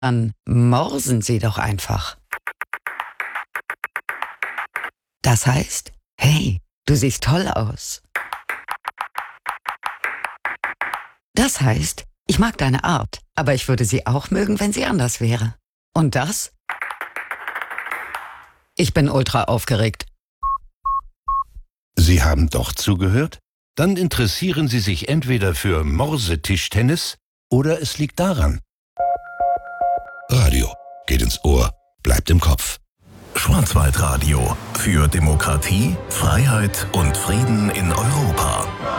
Dann morsen Sie doch einfach. Das heißt, hey, du siehst toll aus. Das heißt, ich mag deine Art, aber ich würde sie auch mögen, wenn sie anders wäre. Und das? Ich bin ultra aufgeregt. Sie haben doch zugehört? Dann interessieren Sie sich entweder für Morsetischtennis oder es liegt daran. Radio geht ins Ohr, bleibt im Kopf. Schwarzwaldradio für Demokratie, Freiheit und Frieden in Europa.